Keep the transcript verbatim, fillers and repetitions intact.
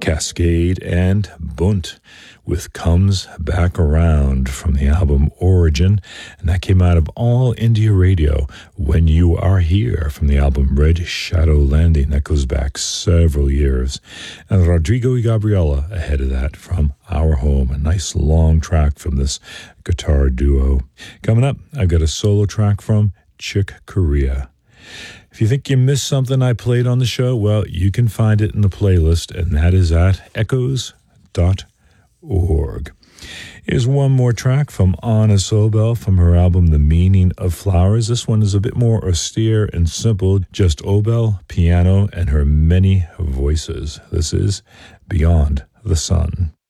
Cascade and Bunt with Comes Back Around from the album Origin, and that came out of All India Radio. When You Are Here from the album Red Shadow Landing, that goes back several years. And Rodrigo y Gabriela ahead of that from Our Home, a nice long track from this guitar duo. Coming up, I've got a solo track from Chick Corea. If you think you missed something I played on the show, well, you can find it in the playlist, and that is at echoes dot org. Here's one more track from Anna Sobel from her album The Meaning of Flowers. This one is a bit more austere and simple, just Obel, piano, and her many voices. This is Beyond the Sun.